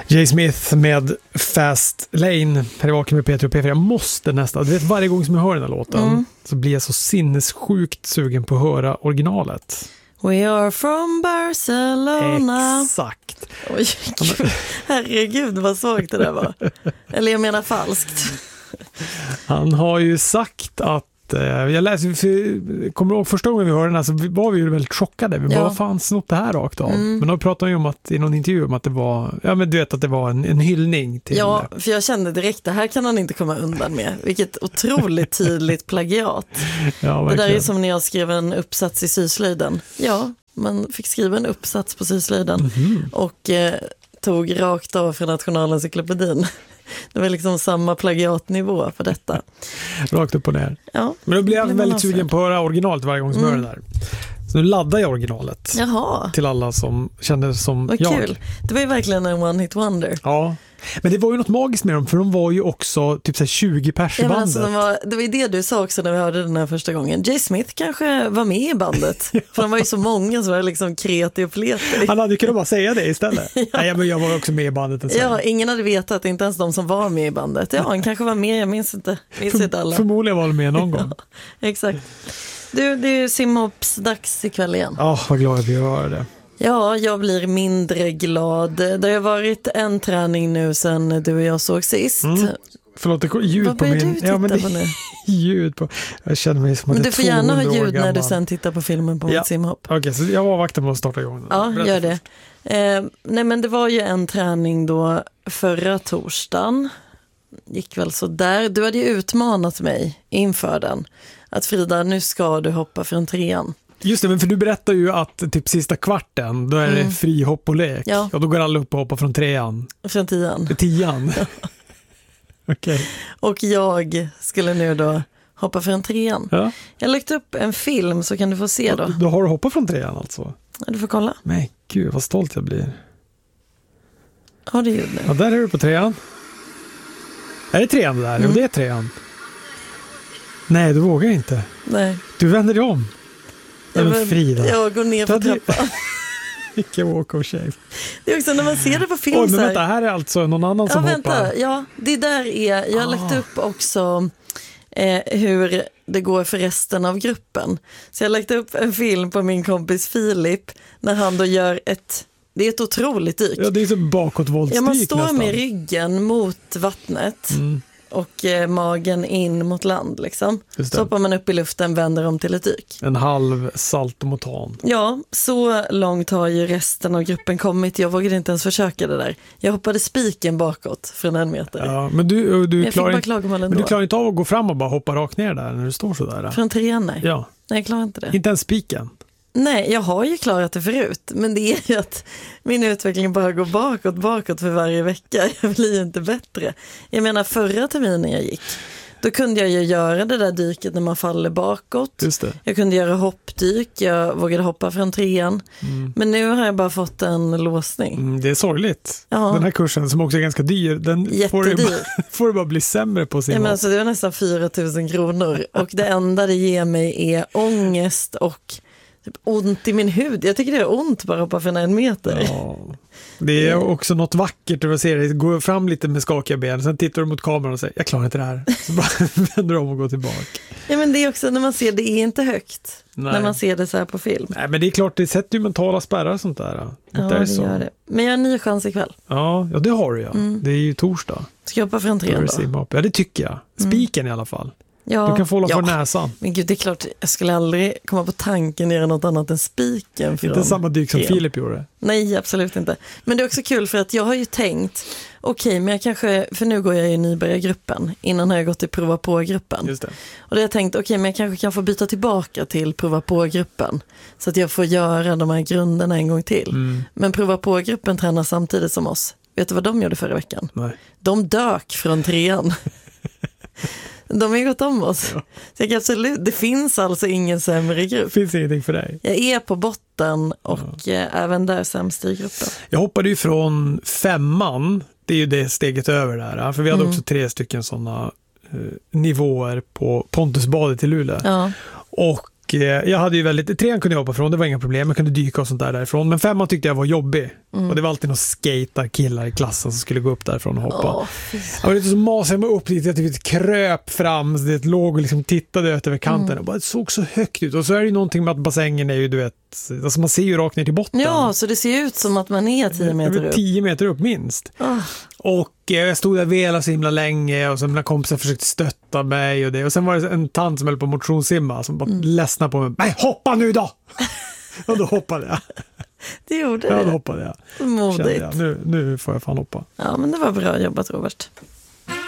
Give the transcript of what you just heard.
Jay Smith med Fast Lane här i Vaken med Peter och P4. Jag måste nästan, du vet, varje gång som jag hör den här låten så blir jag så sinnessjukt sugen på att höra originalet. We are from Barcelona. Exakt. Oj, herregud vad svagt det där var. Eller jag menar falskt. Han har ju sagt att jag kommer ihåg första gången vi hörde den här så var vi ju väldigt chockade. Vi bara, vad fan snott det här rakt av? Men då pratade han ju om att i någon intervju om att det var, ja men du vet att det var en hyllning till... Ja, för jag kände direkt, det här kan han inte komma undan med. Vilket otroligt tydligt plagiat. Ja, det där är som när jag skrev en uppsats i syslöjden. Ja, man fick skriva en uppsats på syslöjden och tog rakt av från Nationalencyklopedin. Det var liksom samma plagiatnivå på detta. Rakt upp och ner. Ja, men då blev jag väldigt sugen på att höra originalet varje gång som jag hör det där. Så nu laddar jag originalet. Jaha. Till alla som kände som vad jag. Kul. Det var ju verkligen en one-hit wonder. Ja. Men det var ju något magiskt med dem, för de var ju också typ så här 20 pers i bandet. Alltså, det var ju det du sa också när vi hörde den här första gången. Jay Smith kanske var med i bandet. För de var ju så många som var liksom kreti och pleti. Han hade ju kunnat bara säga det istället. Nej, men jag var också med i bandet. Ja, ingen hade vetat, inte ens de som var med i bandet. Ja, han kanske var med, jag minns inte alla. Förmodligen var de med någon gång. Exakt. Du, det är ju simhopps dags ikväll igen. Ja, vad glad jag blir att höra det. Ja, jag blir mindre glad. Det har varit en träning nu sen du och jag såg sist. Förlåt, det går ljud vad på min... du titta på nu? Ljud på... Jag känner mig som att men du får gärna ha ljud gammal. när du sen tittar på filmen på mitt simhopp. Okej, så jag avvaktar med att starta igång. Ja, gör det. Nej, men det var ju en träning då förra torsdagen. Gick väl så där. Du hade ju utmanat mig inför den. Att Frida, nu ska du hoppa från 3:an. Just det, men för du berättar ju att typ sista kvarten, då är det fri hopp och lek. Ja. Och då går alla upp och hoppar från 3:an. Från 10:an. 10:an. Okej. Och jag skulle nu då hoppa från 3:an. Ja. Jag har lagt upp en film så kan du få se då. Då har du hoppat från 3:an alltså? Ja, du får kolla. Men gud, vad stolt jag blir. Ja, det är ljud nu. Ja, där är du på 3:an. Är det 3:an där? Jo, det är 3:an. Nej, du vågar inte. Nej. Du vänder dig om. Frida. Jag går ner på trappan. Vilken walk of shame. Det är också när man ser det på film. Oj, men vänta, här är alltså någon annan som hoppar. Ja, det där är, jag har lagt upp också hur det går för resten av gruppen. Så jag har lagt upp en film på min kompis Filip när han då gör det är ett otroligt dyk. Ja, det är så bakåtvåldsdyk man står nästan. med ryggen mot vattnet och magen in mot land liksom. Så hoppar man upp i luften, vänder om till ett dyk. En halv saltomotan. Ja, så långt har ju resten av gruppen kommit. Jag vågade inte ens försöka det där. Jag hoppade spiken bakåt från 1 meter. Ja, men du klarar inte av att gå fram och bara hoppa rakt ner där när du står så där. Från 3:an, nej. Ja. Nej, jag klarar inte det. Inte ens spiken. Nej, jag har ju klarat det förut. Men det är ju att min utveckling bara går bakåt för varje vecka. Jag blir ju inte bättre. Jag menar, förra terminen jag gick, då kunde jag ju göra det där dyket när man faller bakåt. Just det. Jag kunde göra hoppdyk, jag vågade hoppa från 3:an. Men nu har jag bara fått en låsning. Det är sorgligt. Ja. Den här kursen som också är ganska dyr, den får du bara bli sämre på sin. Ja, men alltså, det var nästan 4 000 kronor. Och det enda det ger mig är ångest och typ ont i min hud. Jag tycker det är ont bara hoppa från 1 meter. Ja. Det är också något vackert när man ser det. Gå fram lite med skakiga ben. Sen tittar du mot kameran och säger, jag klarar inte det här. Så bara vänder om och går tillbaka. Ja, men det är också när man ser det är inte högt. Nej. När man ser det så här på film. Nej, men det är klart, det sätter ju mentala spärrar sånt där. Ja, det gör det. Men jag har en ny chans ikväll. Ja, det har du ja. Det är ju torsdag. Ska jag hoppa från 3:an då? Ja, det tycker jag. Spiken i alla fall. Ja. Du kan få hålla för näsan. Men gud, det är klart, jag skulle aldrig komma på tanken att göra något annat än spiken. Inte samma dyk som Filip gjorde. Nej, absolut inte. Men det är också kul för att jag har ju tänkt, okej, men jag kanske, för nu går jag i nybörjargruppen. Innan har jag gått i prova på-gruppen. Just det. Och då har jag tänkt, okej, men jag kanske kan få byta tillbaka till prova på-gruppen. Så att jag får göra de här grunderna en gång till. Men prova på-gruppen tränar samtidigt som oss. Vet du vad de gjorde förra veckan? Nej. De dök från 3:an. De har ju gått om oss. Ja. Så jag kan absolut, det finns alltså ingen sämre grupp. Det finns ingenting för dig. Jag är på botten och även där sämst i gruppen. Jag hoppade ju från 5:an. Det är ju det steget över där. För vi hade också 3 stycken sådana nivåer på Pontusbadet i Luleå. Ja. Och jag hade ju 3:an kunde jag hoppa från, det var inga problem, jag kunde dyka och sånt därifrån, men 5:an tyckte jag var jobbig. Och det var alltid någon skaterkillar i klassen som skulle gå upp därifrån och hoppa. Jag var lite så masig mig upp dit, jag typ kröp fram, så det låg och liksom tittade över kanten och bara, det såg så högt ut. Och så är det ju någonting med att bassängen är ju, du vet, alltså man ser ju rakt ner till botten. Ja, så det ser ut som att man är 10 meter upp. 10 meter upp minst. Och jag stod där vela så himla länge och så mina kompisar försökte stötta mig och det. Och sen var det en tant som höll på motionssimma som bara ledsnade på mig. Nej, hoppa nu då! Och då hoppade jag. Det gjorde det? Ja, då hoppade jag. Modigt. Nu får jag fan hoppa. Ja, men det var bra jobbat, Robert.